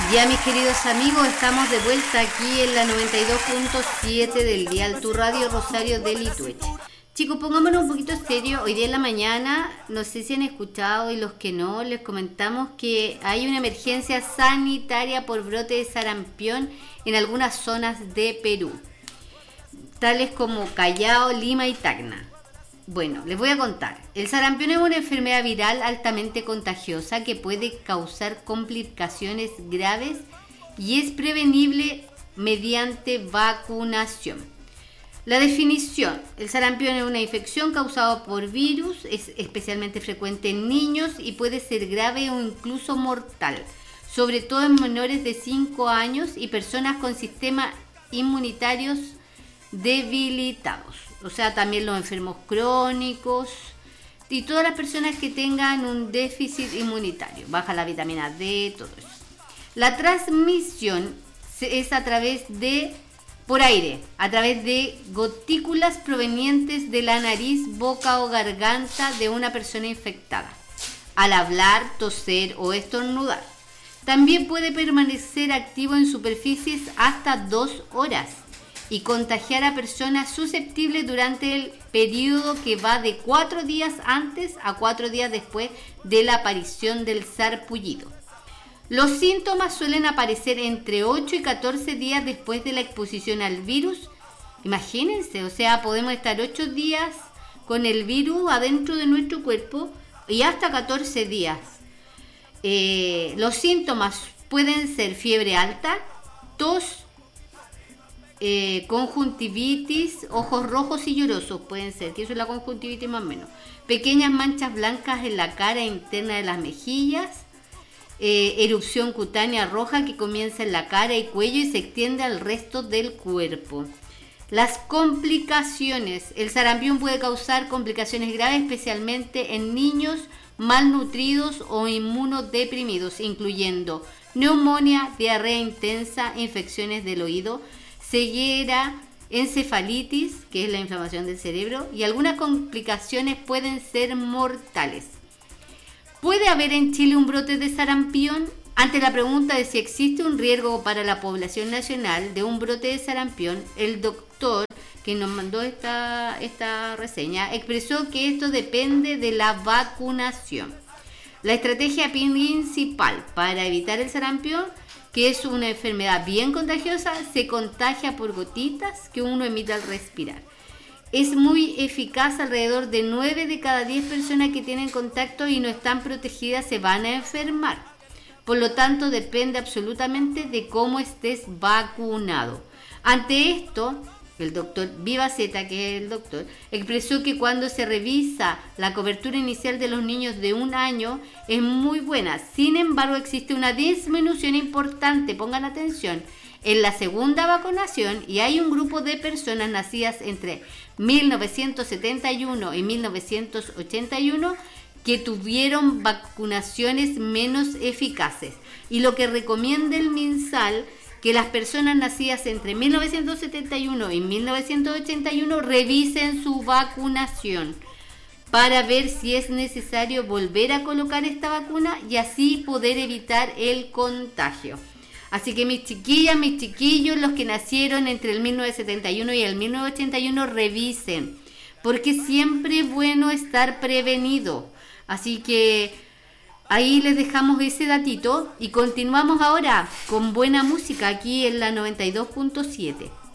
Ya, mis queridos amigos, estamos de vuelta aquí en la 92.7 del dial Tu Radio Rosario del Lituech. Chicos, pongámonos un poquito serio. Hoy día en la mañana, no sé si han escuchado y los que no, les comentamos que hay una emergencia sanitaria por brote de sarampión en algunas zonas de Perú, tales como Callao, Lima y Tacna. Bueno, les voy a contar. El sarampión es una enfermedad viral altamente contagiosa que puede causar complicaciones graves y es prevenible mediante vacunación. La definición: el sarampión es una infección causada por virus, es especialmente frecuente en niños y puede ser grave o incluso mortal, sobre todo en menores de 5 años y personas con sistemas inmunitarios debilitados. O sea, también los enfermos crónicos y todas las personas que tengan un déficit inmunitario, baja la vitamina D, todo eso. La transmisión es por aire, a través de gotículas provenientes de la nariz, boca o garganta de una persona infectada, al hablar, toser o estornudar. También puede permanecer activo en superficies hasta 2 horas y contagiar a personas susceptibles durante el periodo que va de 4 días antes a 4 días después de la aparición del sarpullido. Los síntomas suelen aparecer entre 8 y 14 días después de la exposición al virus. Imagínense, o sea, podemos estar 8 días con el virus adentro de nuestro cuerpo y hasta 14 días. Los síntomas pueden ser fiebre alta, tos, conjuntivitis, ojos rojos y llorosos, pueden ser, que eso es la conjuntivitis más o menos, pequeñas manchas blancas en la cara interna de las mejillas, erupción cutánea roja que comienza en la cara y cuello y se extiende al resto del cuerpo. Las complicaciones: el sarampión puede causar complicaciones graves, especialmente en niños malnutridos o inmunodeprimidos, incluyendo neumonía, diarrea intensa, infecciones del oído, ceguera, encefalitis, que es la inflamación del cerebro, y algunas complicaciones pueden ser mortales. ¿Puede haber en Chile un brote de sarampión? Ante la pregunta de si existe un riesgo para la población nacional de un brote de sarampión, el doctor que nos mandó esta reseña expresó que esto depende de la vacunación. La estrategia principal para evitar el sarampión, que es una enfermedad bien contagiosa, se contagia por gotitas que uno emite al respirar. Es muy eficaz. Alrededor de 9 de cada 10 personas que tienen contacto y no están protegidas se van a enfermar. Por lo tanto, depende absolutamente de cómo estés vacunado. Ante esto, el doctor Vivaceta, que es el doctor, expresó que cuando se revisa la cobertura inicial de los niños de 1 año es muy buena. Sin embargo, existe una disminución importante, pongan atención, en la segunda vacunación, y hay un grupo de personas nacidas entre 1971 y 1981 que tuvieron vacunaciones menos eficaces. Y lo que recomienda el MinSal, que las personas nacidas entre 1971 y 1981 revisen su vacunación para ver si es necesario volver a colocar esta vacuna y así poder evitar el contagio. Así que mis chiquillas, mis chiquillos, los que nacieron entre el 1971 y el 1981, revisen, porque siempre es bueno estar prevenido. Así que ahí les dejamos ese datito y continuamos ahora con buena música aquí en la 92.7.